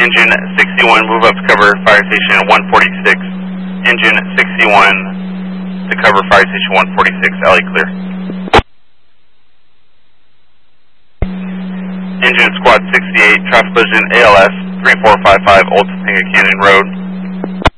Engine 61, move up to cover fire station 146. Engine 61 to cover fire station 146, LA clear. Engine Squad 68, traffic collision ALS 3455 Old Topanga Canyon Road.